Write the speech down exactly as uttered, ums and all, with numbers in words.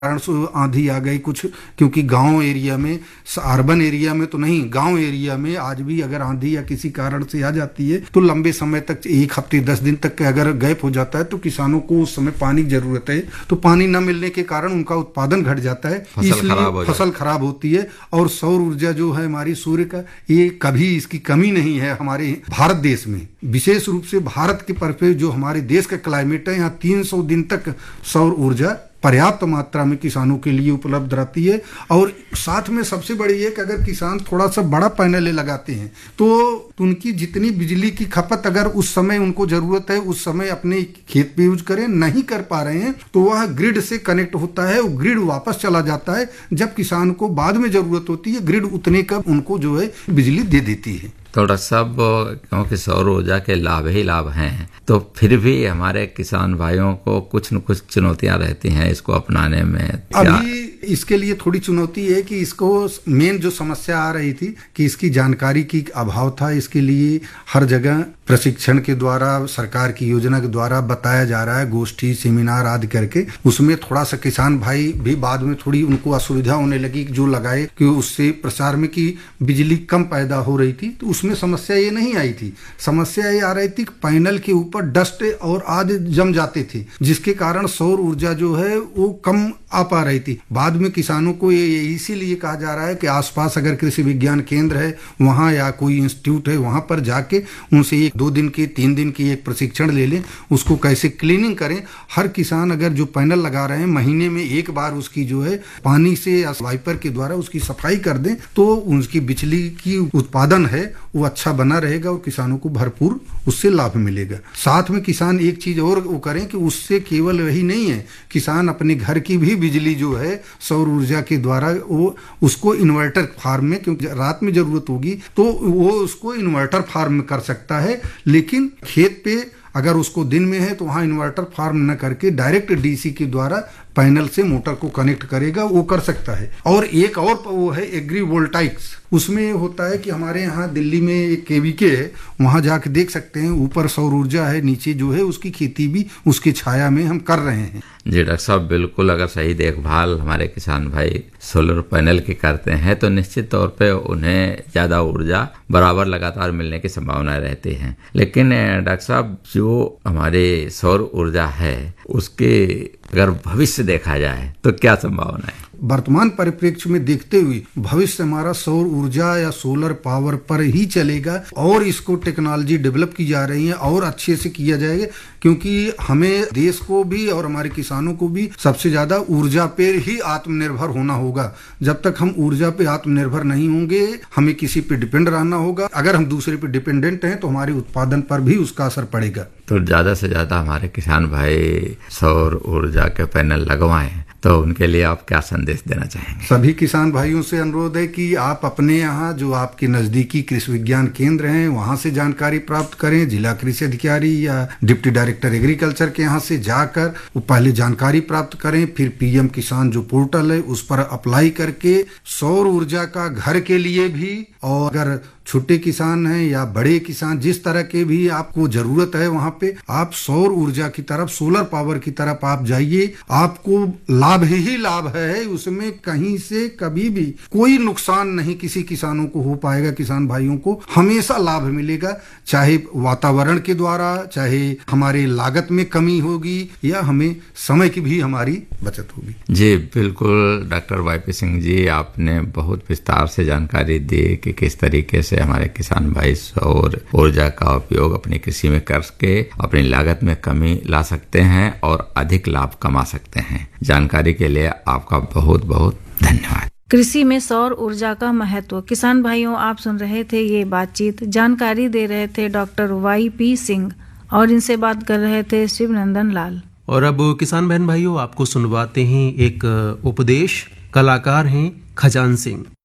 कारण से आंधी आ गई कुछ, क्योंकि गांव एरिया में, अर्बन एरिया में तो नहीं, गांव एरिया में आज भी अगर आंधी या किसी कारण से आ जाती है तो लंबे समय तक, एक हफ्ते दस दिन तक अगर गैप हो जाता है तो किसानों को उस समय पानी की जरूरत है, तो पानी न मिलने के कारण उनका उत्पादन घट जाता है, इसलिए फसल खराब होती है। और सौर ऊर्जा जो है हमारी सूर्य का, ये कभी इसकी कमी नहीं है हमारे भारत देश में। विशेष रूप से भारत के परस्पेक्टिव जो हमारे देश का क्लाइमेट है, यहाँ तीन सौ दिन तक सौर ऊर्जा पर्याप्त मात्रा में किसानों के लिए उपलब्ध रहती है। और साथ में सबसे बड़ी है कि अगर किसान थोड़ा सा बड़ा पैनल लगाते हैं तो उनकी जितनी बिजली की खपत अगर उस समय उनको जरूरत है उस समय अपने खेत पे यूज करें, नहीं कर पा रहे हैं तो वह ग्रिड से कनेक्ट होता है, वो ग्रिड वापस चला जाता है, जब किसान को बाद में जरूरत होती है ग्रिड उतने का उनको जो है बिजली दे देती है। तो डॉक्टर साहब, क्योंकि सौर ऊर्जा के लाभ ही लाभ हैं, तो फिर भी हमारे किसान भाइयों को कुछ न कुछ चुनौतियां रहती हैं इसको अपनाने में। अभी इसके लिए थोड़ी चुनौती है कि इसको मेन जो समस्या आ रही थी कि इसकी जानकारी की अभाव था। इसके लिए हर जगह प्रशिक्षण के द्वारा, सरकार की योजना के द्वारा बताया जा रहा है, गोष्ठी सेमिनार आदि करके, उसमें थोड़ा सा किसान भाई भी बाद में थोड़ी उनको असुविधा होने लगी जो लगाए कि उससे प्रसार में की बिजली कम पैदा हो रही थी, तो उसमें समस्या ये नहीं आई थी। समस्या ये आ रही थी कि पैनल के ऊपर डस्ट और आदि जम जाते थे, जिसके कारण सौर ऊर्जा जो है वो कम आ पा रही थी। बाद में किसानों को ये इसीलिए कहा जा रहा है कि आसपास अगर कृषि विज्ञान केंद्र है वहाँ या कोई इंस्टीट्यूट है वहाँ पर जाके उनसे एक दो दिन की तीन दिन की एक प्रशिक्षण ले लें, उसको कैसे क्लीनिंग करें। हर किसान अगर जो पैनल लगा रहे हैं महीने में एक बार उसकी जो है पानी से या वाइपर के द्वारा उसकी सफाई कर दें तो उनकी बिजली की उत्पादन है वो अच्छा बना रहेगा और किसानों को भरपूर उससे लाभ मिलेगा। साथ में किसान एक चीज और वो करें कि उससे केवल वही नहीं है, किसान अपने घर की भी बिजली जो है सौर ऊर्जा के द्वारा वो उसको इन्वर्टर फार्म में, क्योंकि रात में जरूरत होगी तो वो उसको इन्वर्टर फार्म में कर सकता है। लेकिन खेत पे अगर उसको दिन में है तो वहां इन्वर्टर फार्म न करके डायरेक्ट डीसी के द्वारा पैनल से मोटर को कनेक्ट करेगा, वो कर सकता है। और एक और वो है एग्री वोल्टाइक्स, उसमें होता है कि हमारे यहाँ दिल्ली में एक केवीके है, वहां जाके देख सकते हैं, ऊपर सौर ऊर्जा है, नीचे जो है उसकी खेती भी उसकी छाया में हम कर रहे हैं। जी डॉक्टर साहब, बिल्कुल अगर सही देखभाल हमारे किसान भाई सोलर पैनल की करते हैं तो निश्चित तौर पे उन्हें ज्यादा ऊर्जा बराबर लगातार मिलने की संभावना रहती है। लेकिन डॉक्टर साहब, जो हमारे सौर ऊर्जा है उसके अगर भविष्य देखा जाए तो क्या संभावना है? वर्तमान परिप्रेक्ष्य में देखते हुए भविष्य हमारा सौर ऊर्जा या सोलर पावर पर ही चलेगा और इसको टेक्नोलॉजी डेवलप की जा रही है और अच्छे से किया जाएगा, क्योंकि हमें देश को भी और हमारे किसानों को भी सबसे ज्यादा ऊर्जा पे ही आत्मनिर्भर होना होगा। जब तक हम ऊर्जा पे आत्मनिर्भर नहीं होंगे हमें किसी पे डिपेंड रहना होगा। अगर हम दूसरे पे डिपेंडेंट हैं तो हमारे उत्पादन पर भी उसका असर पड़ेगा। तो ज्यादा से ज्यादा हमारे किसान भाई सौर ऊर्जा के पैनल लगवाएं, तो उनके लिए आप क्या संदेश देना चाहेंगे? सभी किसान भाइयों से अनुरोध है कि आप अपने यहाँ जो आपके नजदीकी कृषि विज्ञान केंद्र हैं वहां से जानकारी प्राप्त करें। जिला कृषि अधिकारी या डिप्टी डायरेक्टर एग्रीकल्चर के यहाँ से जाकर वो पहले जानकारी प्राप्त करें, फिर पीएम किसान जो पोर्टल है उस पर अप्लाई करके सौर ऊर्जा का घर के लिए भी, और अगर छोटे किसान हैं या बड़े किसान जिस तरह के भी आपको जरूरत है वहां पे आप सौर ऊर्जा की तरफ, सोलर पावर की तरफ आप जाइए। आपको लाभ ही लाभ है, उसमें कहीं से कभी भी कोई नुकसान नहीं किसी किसानों को हो पाएगा। किसान भाइयों को हमेशा लाभ मिलेगा, चाहे वातावरण के द्वारा, चाहे हमारे लागत में कमी होगी या हमें समय की भी हमारी बचत होगी। जी बिल्कुल doctor Y P Singh ji, आपने बहुत विस्तार से जानकारी दी कि किस तरीके से हमारे किसान भाई सौर ऊर्जा का उपयोग अपनी कृषि में करके अपनी लागत में कमी ला सकते हैं और अधिक लाभ कमा सकते हैं। जानकारी के लिए आपका बहुत बहुत धन्यवाद। कृषि में सौर ऊर्जा का महत्व। किसान भाइयों, आप सुन रहे थे ये बातचीत, जानकारी दे रहे थे डॉक्टर वाई पी सिंह और इनसे बात कर रहे थे शिवनंदन लाल। और अब किसान बहन भाइयों, आपको सुनवाते हैं एक उपदेश। कलाकार हैं खजान सिंह।